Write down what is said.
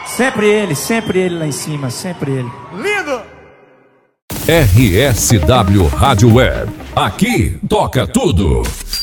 Sempre ele lá em cima, sempre ele. Lindo! RSW Rádio Web. Aqui toca tudo.